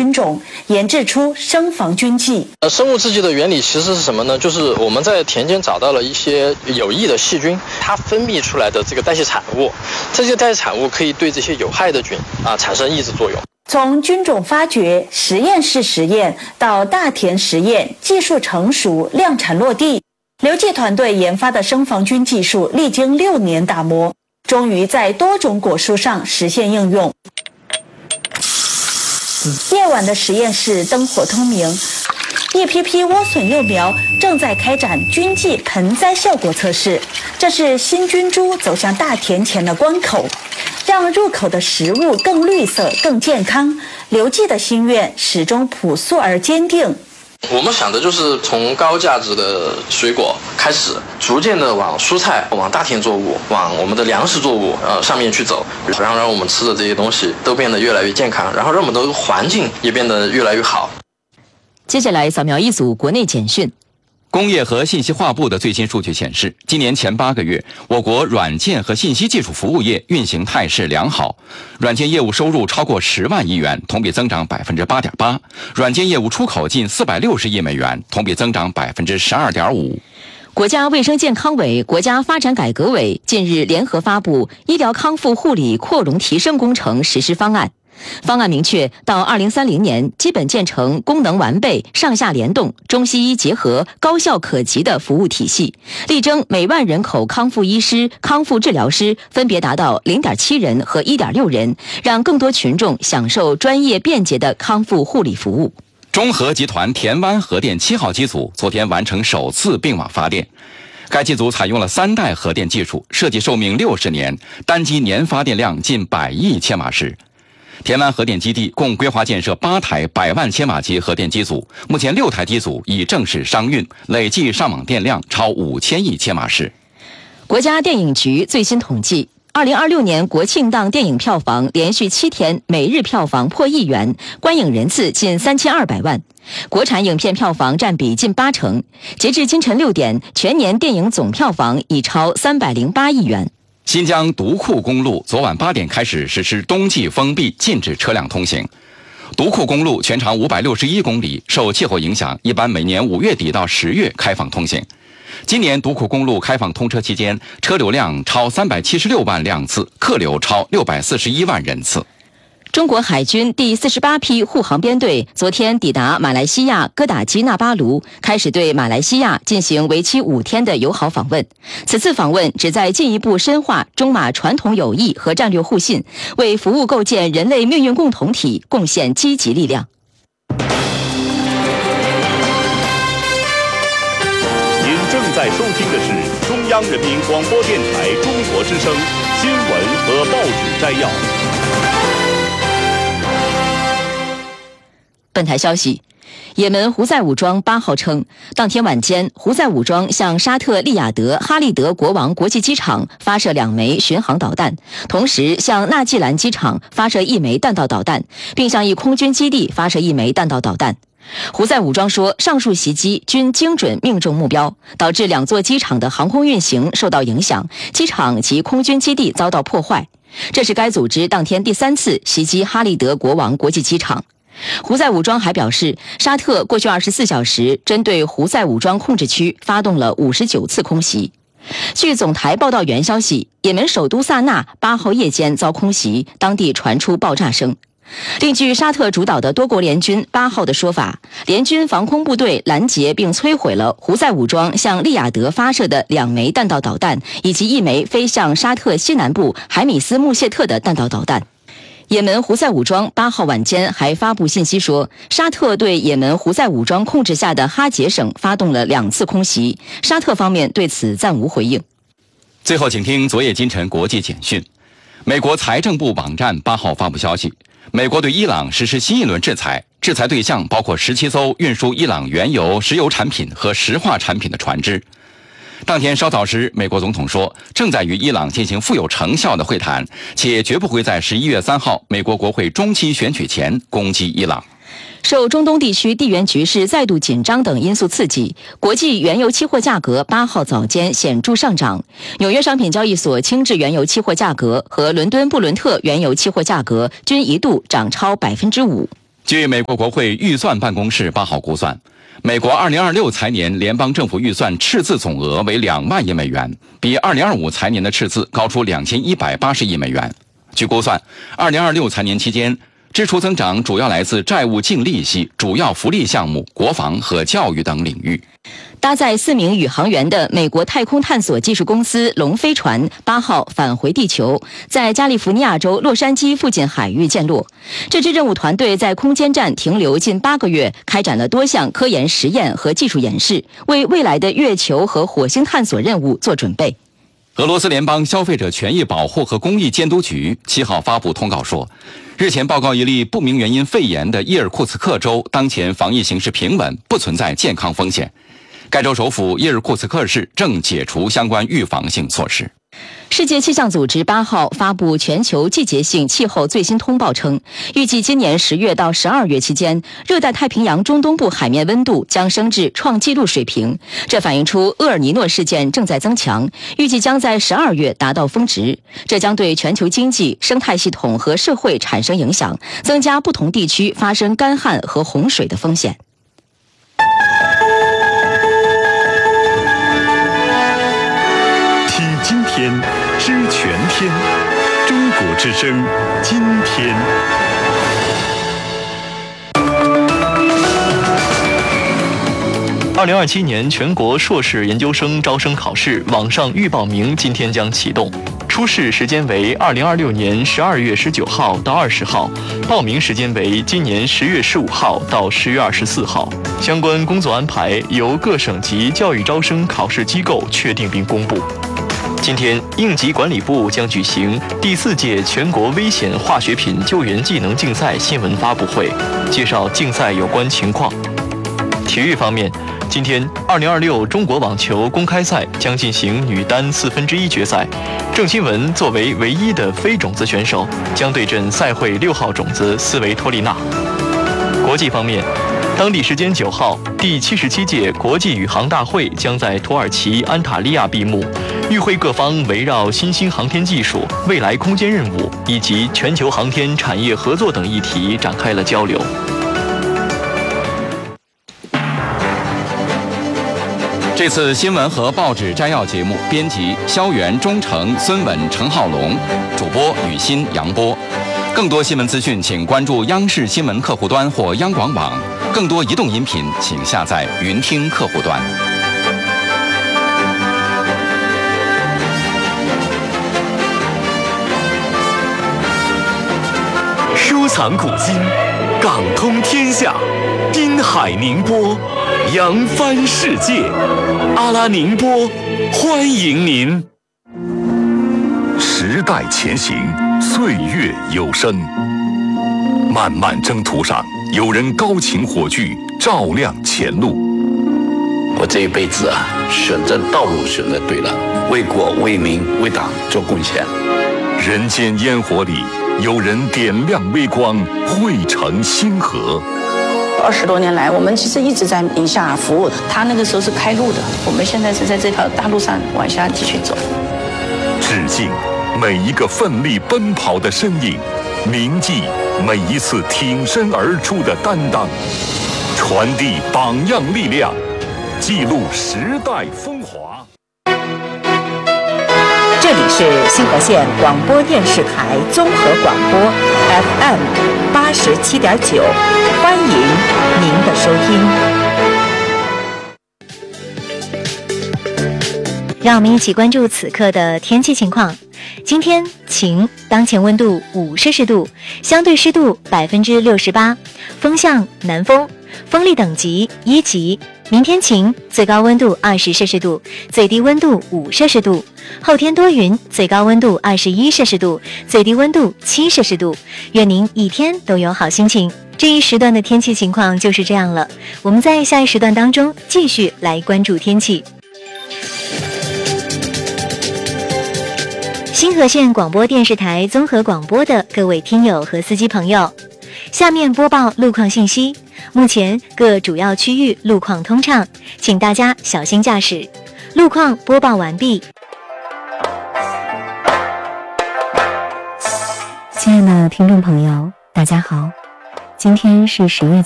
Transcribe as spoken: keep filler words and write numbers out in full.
菌种，研制出生防菌剂。 呃，生物制剂的原理其实是什么呢？就是我们在田间找到了一些有益的细菌，它分泌出来的这个代谢产物，这些代谢产物可以对这些有害的菌啊产生抑制作用。 从菌种发掘、实验室实验到大田实验，技术成熟、量产落地，刘记团队研发的生防菌技术历经六年打磨，终于在多种果蔬上实现应用。夜晚的实验室灯火通明，一批批莴笋幼苗正在开展菌剂盆栽效果测试。这是新菌株走向大田前的关口，让入口的食物更绿色、更健康。刘记的心愿始终朴素而坚定。 我们想的就是从高价值的水果开始，逐渐的往蔬菜、往大田作物、往我们的粮食作物呃上面去走，然后让我们吃的这些东西都变得越来越健康，然后让我们的环境也变得越来越好。 接下来扫描一组国内简讯。 工业和信息化部的最新数据显示，今年前八个月，我国软件和信息技术服务业运行态势良好，软件业务收入超过十万亿元，同比增长百分之八点八；软件业务出口近四百六十亿美元，同比增长百分之十二点五。 国家卫生健康委、国家发展改革委近日联合发布《医疗康复护理扩容提升工程实施方案》。方案明确，到二零三零年，基本建成功能完备、上下联动、中西医结合、高效可及的服务体系，力争每万人口康复医师、康复治疗师分别达到 零点七人和 一点六人，让更多群众享受专业便捷的康复护理服务。 中核集团田湾核电七号机组昨天完成首次并网发电。该机组采用了三代核电技术，设计寿命六十年，单机年发电量近百亿千瓦时。田湾核电基地共规划建设八台百万千瓦级核电机组，目前六台机组已正式商运，累计上网电量超五千亿千瓦时。 国家电影局最新统计，二零二六年国庆档电影票房连续七天每日票房破亿元，观影人次近三千二百万，国产影片票房占比近八成。截至今晨六点，全年电影总票房已超三百零八亿元。 新疆独库公路昨晚八点开始实施冬季封闭，禁止车辆通行。独库公路全长五百六十一公里，受气候影响，一般每年五月底到十月开放通行。今年独库公路开放通车期间，车流量超三百七十六万辆次，客流超六百四十一万人次。 中国海军第四十八批护航编队昨天抵达马来西亚哥打基纳巴卢，开始对马来西亚进行为期五天的友好访问。此次访问旨在进一步深化中马传统友谊和战略互信，为服务构建人类命运共同体贡献积极力量。 您正在收听的是中央人民广播电台中国之声新闻和报纸摘要。 本台消息，也门胡塞武装八号称，当天晚间，胡塞武装向沙特利雅得哈利德国王国际机场发射两枚巡航导弹，同时向纳季兰机场发射一枚弹道导弹，并向一空军基地发射一枚弹道导弹。胡塞武装说，上述袭击均精准命中目标，导致两座机场的航空运行受到影响，机场及空军基地遭到破坏。这是该组织当天第三次袭击哈利德国王国际机场。胡塞武装还表示，沙特过去二十四小时针对胡塞武装控制区发动了五十九次空袭。据总台报道员消息，也门首都萨那八号夜间遭空袭，当地传出爆炸声。另据沙特主导的多国联军八号的说法，联军防空部队拦截并摧毁了胡塞武装向利雅得发射的两枚弹道导弹，以及一枚飞向沙特西南部海米斯穆谢特的弹道导弹。也门胡塞武装八号晚间还发布信息说，沙特对也门胡塞武装控制下的哈杰省发动了两次空袭，沙特方面对此暂无回应。 最后请听昨夜今晨国际简讯。美国财政部网站八号发布消息，美国对伊朗实施新一轮制裁，制裁对象包括十七艘运输伊朗原油、石油产品和石化产品的船只。当天稍早时，美国总统说，正在与伊朗进行富有成效的会谈，且绝不会在十一月三号美国国会中期选举前攻击伊朗。 受中东地区地缘局势再度紧张等因素刺激，国际原油期货价格八号早间显著上涨。纽约商品交易所轻质原油期货价格和伦敦布伦特原油期货价格均一度涨超百分之五。 据美国国会预算办公室八号估算，美国二零二六财年联邦政府预算赤字总额为两万亿美元，比二零二五财年的赤字高出两千一百八十亿美元。据估算，二零二六财年期间，支出增长主要来自债务净利息、主要福利项目、国防和教育等领域。 搭载四名宇航员的美国太空探索技术公司龙飞船八号返回地球，在加利福尼亚州洛杉矶附近海域降落。这支任务团队在空间站停留近八个月，开展了多项科研实验和技术演示，为未来的月球和火星探索任务做准备。 俄罗斯联邦消费者权益保护和公益监督局七号发布通告说，日前报告一例不明原因肺炎的伊尔库茨克州当前防疫形势平稳，不存在健康风险。该州首府伊尔库茨克市正解除相关预防性措施。 世界气象组织八号发布全球季节性气候最新通报称，预计今年十月到十二月期间，热带太平洋中东部海面温度将升至创纪录水平。这反映出厄尔尼诺事件正在增强，预计将在十二月达到峰值。这将对全球经济、生态系统和社会产生影响，增加不同地区发生干旱和洪水的风险。 今天知全天，中国之声，今天。 二零二七年全国硕士研究生招生考试网上预报名今天将启动，初试时间为二零二六年十二月十九号到二十号，报名时间为今年十月十五号到十月二十四号。相关工作安排由各省级教育招生考试机构确定并公布。今天，应急管理部将举行第四届全国危险化学品救援技能竞赛新闻发布会，介绍竞赛有关情况。体育方面，今天二零二六中国网球公开赛将进行女单四分之一决赛，郑钦文作为唯一的非种子选手，将对阵赛会六号种子斯维托利娜。国际方面，当地时间九号，第七十七届国际宇航大会将在土耳其安塔利亚闭幕。与会各方围绕新兴航天技术、未来空间任务以及全球航天产业合作等议题展开了交流。 这次新闻和报纸摘要节目，编辑肖元、钟诚、孙稳、陈浩龙，主播雨欣、杨波。更多新闻资讯，请关注央视新闻客户端或央广网。更多移动音频，请下载云听客户端。 收藏古今，港通天下，滨海宁波，扬帆世界。阿拉宁波，欢迎您。时代前行，岁月有声。漫漫征途上，有人高擎火炬，照亮前路。 我这一辈子啊，选择道路选择对了，为国为民为党做贡献。 人间烟火里，有人点亮微光，汇成星河。 二十多年来，我们其实一直在宁夏服务的。他那个时候是开路的，我们现在是在这条大路上往下继续走。 致敬每一个奋力奔跑的身影，铭记每一次挺身而出的担当，传递榜样力量，记录时代风华。 这里是新河县广播电视台综合广播 F M 八十七点九，欢迎您的收听。 让我们一起关注此刻的天气情况。今天晴，当前温度五摄氏度，相对湿度百分之六十八，风向南风，风力等级一级。明天晴，最高温度二十摄氏度，最低温度五摄氏度。后天多云，最高温度二十一摄氏度，最低温度七摄氏度。愿您一天都有好心情。这一时段的天气情况就是这样了，我们在下一时段当中继续来关注天气。新河县广播电视台综合广播的各位听友和司机朋友，下面播报路况信息。目前各主要区域路况通畅，请大家小心驾驶。路况播报完毕。亲爱的听众朋友，大家好， 今天是十月